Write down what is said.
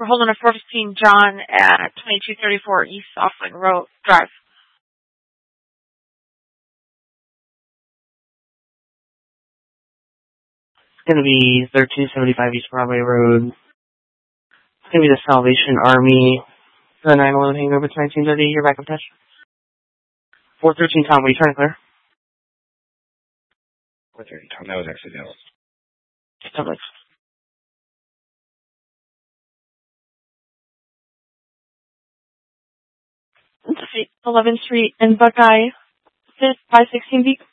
We're holding a 415 John at 2234 East Offling Road Drive. It's going to be 1375 East Broadway Road. It's going to be the Salvation Army. The 911 hangover to 1930. You're back up touch. 413 Tom, will you turn clear? 413 Tom, that was actually Dallas. Dallas. 11th Street and Buckeye, 516 feet.